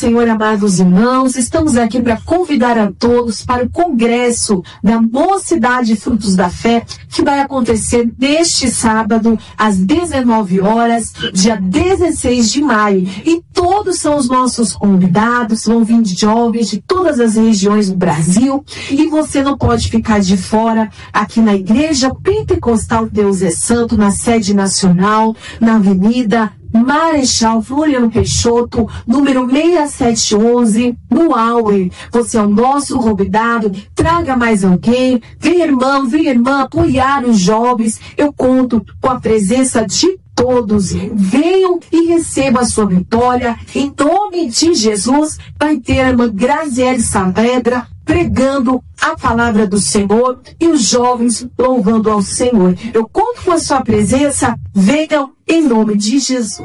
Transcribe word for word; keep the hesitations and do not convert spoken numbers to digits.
Senhor, amados irmãos, estamos aqui para convidar a todos para o Congresso da Mocidade Frutos da Fé, que vai acontecer neste sábado, às dezenove horas, dia dezesseis de maio. E todos são os nossos convidados, vão vir de jovens de todas as regiões do Brasil, e você não pode ficar de fora aqui na Igreja Pentecostal Deus é Santo, na sede nacional, na Avenida Marechal Floriano Peixoto, número seis sete um um, no Auer. Você é o nosso convidado, traga mais alguém, vem irmão, vem irmã, apoiar os jovens. Eu conto com a presença de todos. Venham e recebam a sua vitória. Em nome de Jesus, vai ter a irmã Graziele Saavedra pregando a palavra do Senhor e os jovens louvando ao Senhor. Eu conto com a sua presença. Venham em nome de Jesus.